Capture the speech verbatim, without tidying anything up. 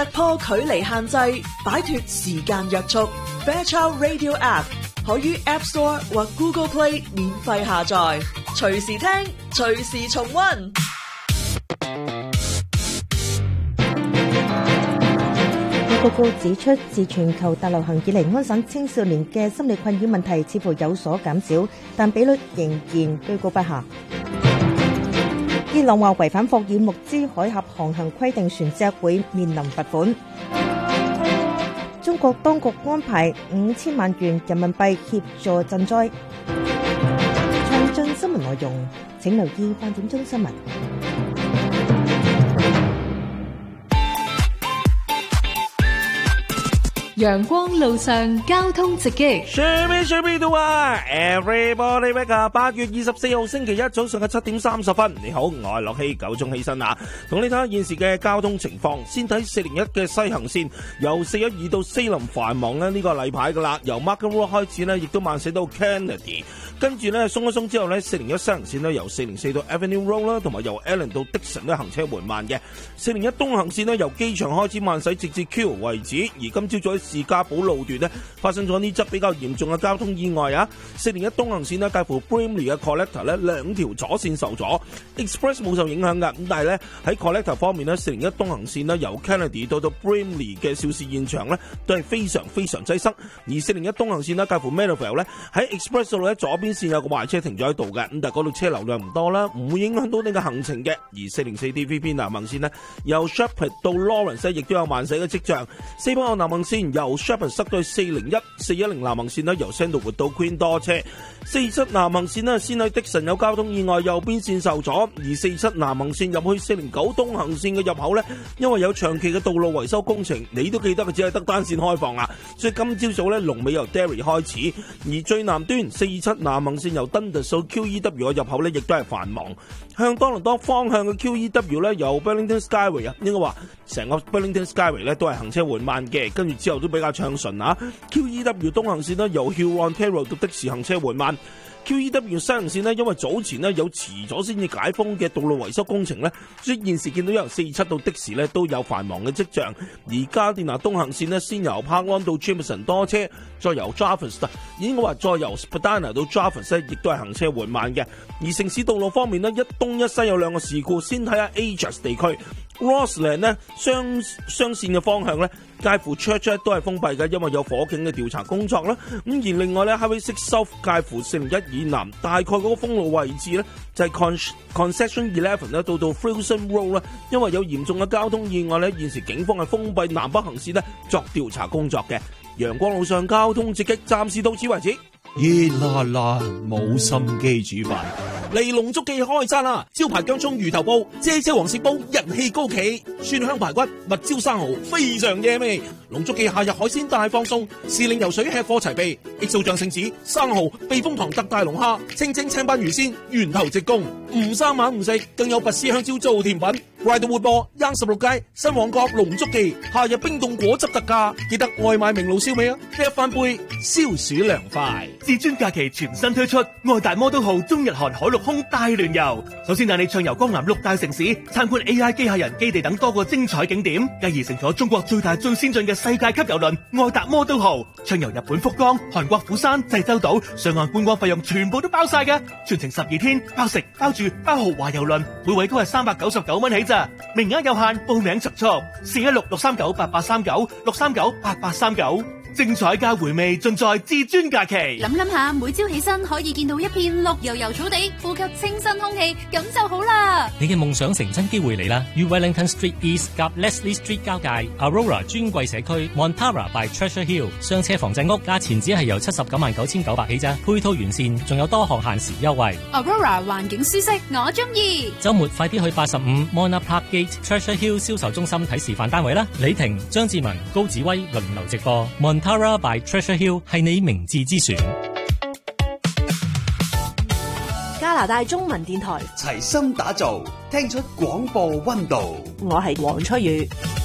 突破距離限制，擺脫時間約束。Fairchild Radio App 可於 App Store 或 Google Play 免費下載，隨時聽，隨時重溫。 報告指出，自全球大流行以嚟，安省青少年嘅心理困擾問題似乎有所減少，但比率仍然居高不下。伊朗話違反霍爾木茲海峽航行規定，船隻會面臨罰款。中國當局安排五千萬元人民幣協助賑災。詳盡新聞內容，請留意八點鐘新聞。 陽光路上交通直擊 Show me show me do 啊 Everybody wake up 八月二十四號星期一早上嘅七點三十分，你好，我係樂希，九鐘起身啊，同你睇下現時嘅交通情況。先睇四零一嘅西行線，由四一二到西林繁忙呢，呢、這個例牌噶啦，由 Markham Road 開始呢，亦都慢駛到 Kennedy， 跟住呢，鬆一鬆之後呢，四零一西行線呢，由四零四到 Avenue Road 啦，同埋由 Allen 到 Dixon 呢，行車緩慢嘅。四零一東行線呢，由機場開始慢駛直至 Q 為止，而今朝早士嘉堡路段呢，發生咗呢則比較嚴重嘅交通意外啊！四零一東行線呢，介乎 Brimley 嘅 Collector 呢，兩條左線受阻 ，Express 冇受影響噶。咁但係呢，喺 Collector 方面呢，四零一東行線呢，由 Kennedy 到到 Brimley 嘅肇事現場呢，都係非常非常擠塞。而四零一東行線呢，介乎 Meadowvale 呢，喺 Express 路呢，左邊線有個壞車停咗喺度嘅，咁但係嗰度車流量唔多啦，唔會影響到你嘅行程嘅。而四零四 D V P 南行線呢，由 Sheppard 到 Lawrence 亦都有慢駛嘅跡象。四百號南行線由 Sheppard 塞到四零一、四一零南行線呢，由 Sandalwood 到 Queen 多車。四七南行線呢，先喺迪神有交通意外，右邊線受阻。而四七南行線入去四零九東行線嘅入口呢，因為有長期嘅道路維修工程，你都記得佢只係得單線開放啊。所以今朝早呢，龍尾由 Derry 開始，而最南端四七南行線由 Dundas 到 Q E W 嘅入口呢，亦都係繁忙。向多倫多方向嘅 Q E W 呢，由 Burlington Skyway 啊，應該話成個 Burlington Skyway 呢都係行車緩慢嘅，跟住之後都比較暢順啊。Q E W 東行線呢，由 Hurontario 到的士行車緩慢。Q E W 西行線呢，因為早前呢有遲咗先至解封嘅道路維修工程呢，所以現時見到由四七到的士呢都有繁忙嘅跡象。而加甸拿東行線呢，先由柏安到 Jameson 多車，再由 Jarvis 應該話再由 Spadina 到 Jarvis 呢亦都係行車緩慢嘅。而城市道路方面呢，一東一西有兩個事故，先睇下 Ajax 地區 Rossland 呢雙雙線嘅方向呢，介乎 Church 都係封閉嘅，因為有火警嘅調查工作啦。咁而另外呢 Highway six South 介乎四零一以南，大概嗰個封路位置呢，就係 Concession eleven 呢到到 Frilson Road 啦，因為有嚴重嘅交通意外呢，現時警方係封閉南北行線呢作調查工作嘅。陽光路上交通直擊，暫時到此為止。 熱辣辣冇心機煮飯， 嚟龍足記開餐啦！招牌薑葱魚頭煲、啫啫黃鱔煲人氣高企，蒜香排骨、蜜椒生蠔非常惹味。龍足記夏日海鮮大放送，時令游水吃貨齊備，X O醬聖子、生蠔、避風塘特大龍蝦、清蒸青斑魚鮮，源頭直供，唔生猛唔食，更有拔絲香蕉做甜品。來到活播，央十六街新旺角龍足記，夏日冰凍果汁特價，記得外賣明爐燒味啊！一翻杯消暑涼快。 至尊假期全新推出愛達摩都號中日韓海陸空大聯遊，首先帶你暢遊江南六大城市，參觀 A I 機械人基地等多個精彩景點，繼而乘坐中國最大最先進嘅世界級郵輪愛達摩都號，暢遊日本福岡、韓國釜山、濟州島，上岸觀光費用全部都包晒嘅，全程十二天，包食包住包豪華郵輪，每位都係三百九十九蚊起咋，名額有限，報名速速，四一六六三九八八三九六三九八八三九。精彩加回味盡在至尊假期。 諗諗下，每朝起身可以見到一片綠油油草地，呼吸清新空氣，咁就好啦。 你嘅夢想成真機會嚟啦！於 Wellington Street East 及 Leslie Street 交界 Aurora 尊貴社區 Montara by Treasure Hill 雙車房仔屋，價錢只係由七十九萬九千九百起咋，配套完善，仲有多項限時優惠。 Aurora 環境舒適，我中意。週末快啲去八十五 Mona Park Gate Treasure Hill 銷售中心睇示範單位啦！李婷、張志文、高子威輪流直播。Montara by Treasure Hill 係你明智之選。 加拿大中文電台齊心打造，聽出廣播溫度。 我係黃翠如。